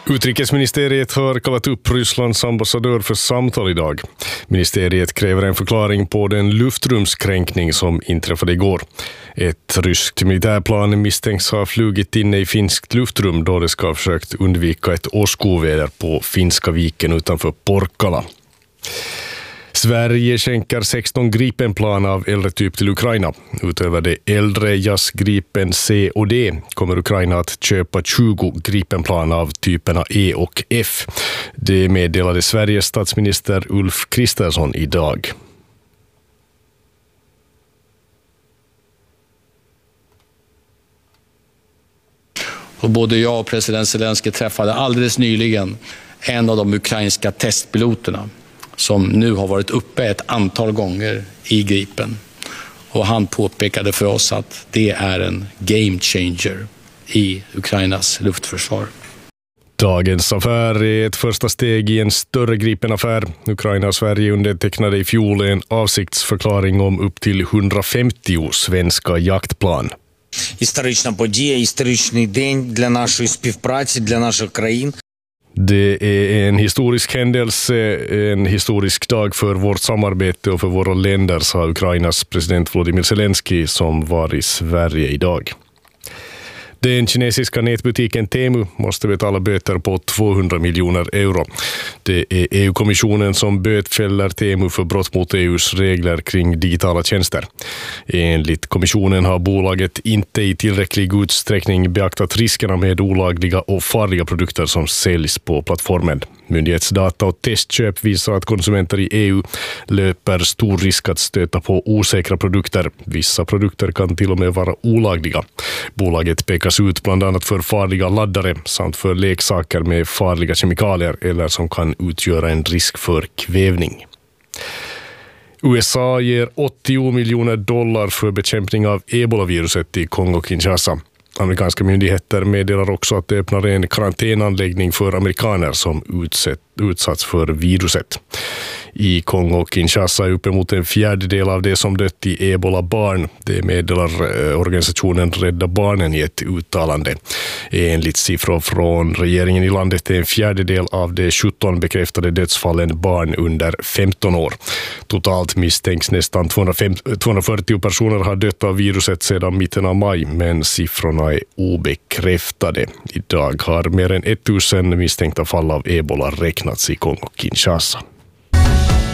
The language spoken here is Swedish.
Utrikesministeriet har kallat upp Rysslands ambassadör för samtal idag. Ministeriet kräver en förklaring på den luftrumskränkning som inträffade igår. Ett ryskt militärplan misstänks ha flugit inne i finskt luftrum då det ska ha försökt undvika ett åskoväder på Finska viken utanför Porkkala. Sverige skänker 16 Gripenplan av äldre typ till Ukraina. Utöver det äldre JAS Gripen C och D kommer Ukraina att köpa 20 Gripenplan av typerna E och F. Det meddelade Sveriges statsminister Ulf Kristersson idag. Och både jag och president Zelensky träffade alldeles nyligen en av de ukrainska testpiloterna som nu har varit uppe ett antal gånger i Gripen. Och han påpekade för oss att det är en game changer i Ukrainas luftförsvar. Dagens affär är ett första steg i en större Gripen-affär. Ukraina och Sverige undertecknade i fjol en avsiktsförklaring om upp till 150 svenska jaktplan. Історична подія, історичний день для нашої співпраці, для наших країн. Det är en historisk händelse, en historisk dag för vårt samarbete och för våra länder, sa Ukrainas president Volodymyr Zelensky som var i Sverige idag. Den kinesiska nätbutiken Temu måste betala böter på 200 miljoner euro. Det är EU-kommissionen som bötfäller Temu för brott mot EUs regler kring digitala tjänster. Enligt kommissionen har bolaget inte i tillräcklig utsträckning beaktat riskerna med olagliga och farliga produkter som säljs på plattformen. Myndighetsdata och testköp visar att konsumenter i EU löper stor risk att stöta på osäkra produkter. Vissa produkter kan till och med vara olagliga. Bolaget pekas ut bland annat för farliga laddare samt för leksaker med farliga kemikalier eller som kan utgöra en risk för kvävning. USA ger $80 miljoner för bekämpning av Ebola-viruset i Kongo-Kinshasa. Amerikanska myndigheter meddelar också att det öppnar en karantänanläggning för amerikaner som utsatts för viruset. I Kongo-Kinshasa är uppemot en fjärdedel av det som dött i Ebola-barn. Det meddelar organisationen Rädda Barnen i ett uttalande. Enligt siffror från regeringen i landet är en fjärdedel av de 17 bekräftade dödsfallen barn under 15 år. Totalt misstänks nästan 240 personer ha dött av viruset sedan mitten av maj, men siffrorna är obekräftade. Idag har mer än 1000 misstänkta fall av Ebola räknats i Kongo-Kinshasa.